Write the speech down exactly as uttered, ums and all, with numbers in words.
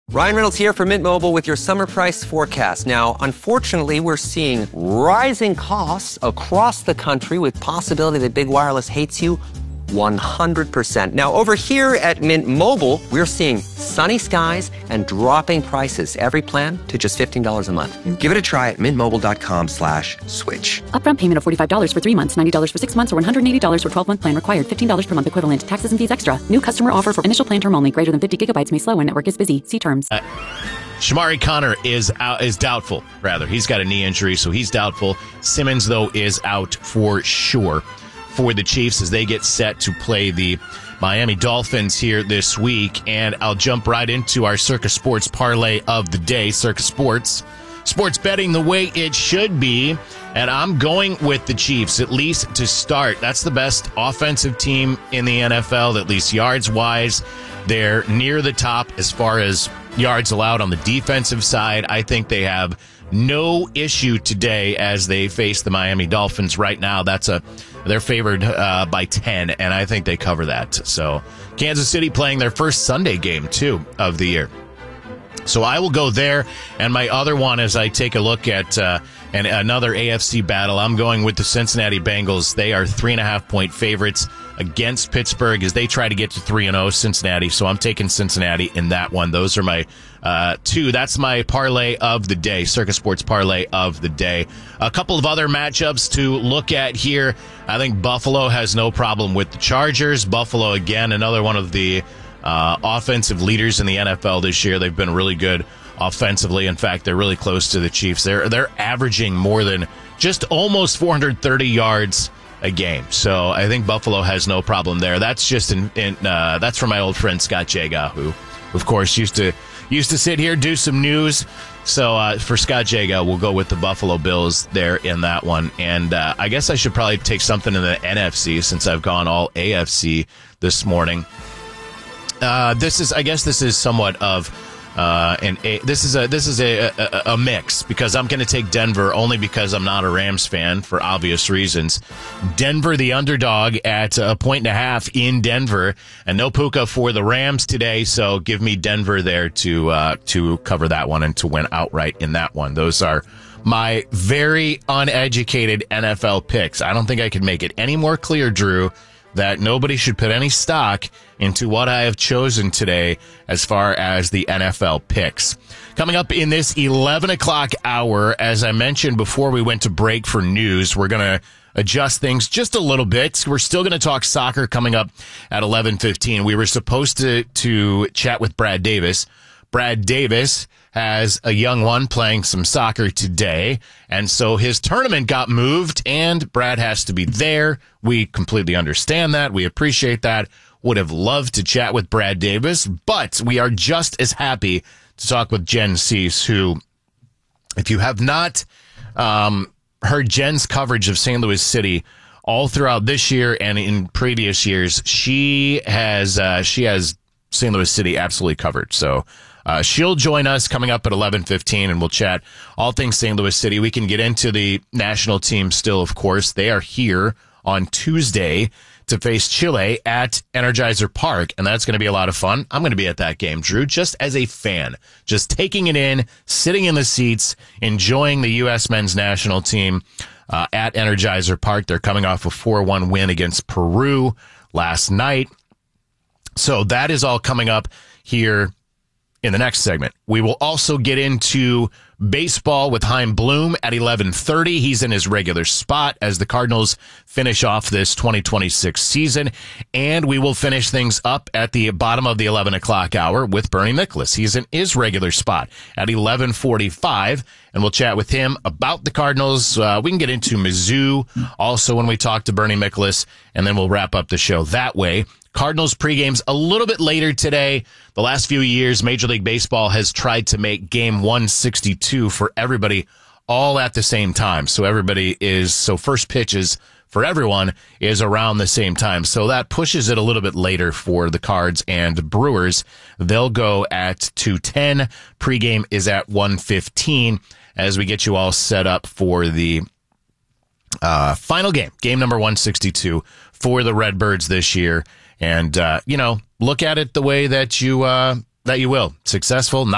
Ryan Reynolds here from Mint Mobile with your summer price forecast. Now, unfortunately, we're seeing rising costs across the country with possibility that big wireless hates you one hundred percent. Now, over here at Mint Mobile, we're seeing sunny skies and dropping prices. Every plan to just fifteen dollars a month. Give it a try at mintmobile.com slash switch. Upfront payment of forty-five dollars for three months, ninety dollars for six months, or one hundred eighty dollars for twelve-month plan required. fifteen dollars per month equivalent. Taxes and fees extra. New customer offer for initial plan term only. Greater than fifty gigabytes may slow when network is busy. See terms. Uh, Shamari Connor is out, is doubtful, rather. He's got a knee injury, so he's doubtful. Simmons, though, is out for sure for the Chiefs as they get set to play the Miami Dolphins here this week. And I'll jump right into our Circa Sports parlay of the day. Circa Sports. Sports betting the way it should be. And I'm going with the Chiefs, at least to start. That's the best offensive team in the N F L, at least yards-wise. They're near the top as far as yards allowed on the defensive side. I think they have no issue today as they face the Miami Dolphins right now. That's a they're favored uh, by ten, and I think they cover that. So Kansas City playing their first Sunday game, too, of the year. So I will go there, and my other one as I take a look at uh, an, another A F C battle, I'm going with the Cincinnati Bengals. They are three and a half point favorites against Pittsburgh as they try to get to three and oh Cincinnati. So I'm taking Cincinnati in that one. Those are my uh, two. That's my parlay of the day, Circa Sports parlay of the day. A couple of other matchups to look at here. I think Buffalo has no problem with the Chargers. Buffalo, again, another one of the uh, offensive leaders in the N F L this year. They've been really good offensively. In fact, they're really close to the Chiefs. They're, they're averaging more than just almost four hundred thirty yards a game. So I think Buffalo has no problem there. That's just in, in uh, that's from my old friend Scott Jaga, who, of course, used to used to sit here, do some news. So uh, for Scott Jaga, we'll go with the Buffalo Bills there in that one. And uh, I guess I should probably take something in the N F C since I've gone all A F C this morning. Uh, this is, I guess, this is somewhat of. Uh, and a, this is a this is a, a, a mix because I'm going to take Denver only because I'm not a Rams fan for obvious reasons. Denver, the underdog at a point and a half in Denver, and no Puka for the Rams today. So give me Denver there to uh, to cover that one and to win outright in that one. Those are my very uneducated N F L picks. I don't think I could make it any more clear, Drew, that nobody should put any stock into what I have chosen today as far as the N F L picks. Coming up in this eleven o'clock hour, as I mentioned before we went to break for news, we're going to adjust things just a little bit. We're still going to talk soccer coming up at eleven fifteen. We were supposed to, to chat with Brad Davis. Brad Davis has a young one playing some soccer today, and so his tournament got moved, and Brad has to be there. We completely understand that. We appreciate that. Would have loved to chat with Brad Davis, but we are just as happy to talk with Jen Cease, who, if you have not um, heard Jen's coverage of Saint Louis City all throughout this year and in previous years, she has uh, she has Saint Louis City absolutely covered. So Uh, she'll join us coming up at eleven fifteen, and we'll chat all things Saint Louis City. We can get into the national team still, of course. They are here on Tuesday to face Chile at Energizer Park, and that's going to be a lot of fun. I'm going to be at that game, Drew, just as a fan, just taking it in, sitting in the seats, enjoying the U S men's national team uh, at Energizer Park. They're coming off a four one win against Peru last night. So that is all coming up here in the next segment. We will also get into baseball with Chaim Bloom at eleven thirty. He's in his regular spot as the Cardinals finish off this twenty twenty-six season. And we will finish things up at the bottom of the eleven o'clock hour with Bernie Nicholas. He's in his regular spot at eleven forty-five, and we'll chat with him about the Cardinals. Uh, we can get into Mizzou also when we talk to Bernie Nicholas, and then we'll wrap up the show that way. Cardinals pregame's a little bit later today. The last few years, Major League Baseball has tried to make game one sixty-two for everybody all at the same time. So everybody is, so first pitches for everyone is around the same time. So that pushes it a little bit later for the Cards and Brewers. They'll go at two ten. Pregame is at one fifteen as we get you all set up for the uh, final game, game number one sixty-two for the Redbirds this year. And, uh, you know, look at it the way that you, uh, that you will. Successful, not